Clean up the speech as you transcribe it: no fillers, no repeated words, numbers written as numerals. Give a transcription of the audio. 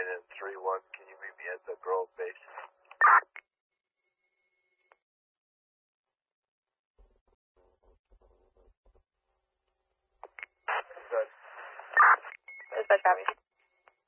and 3-1. Can you meet me at the Grove base? Good. Dispatch copy.